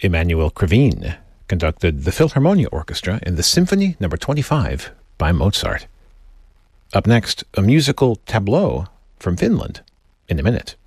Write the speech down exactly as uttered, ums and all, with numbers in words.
Emanuel Krivine conducted the Philharmonia Orchestra in the Symphony Number twenty-five by Mozart. Up next, a musical tableau from Finland in a minute.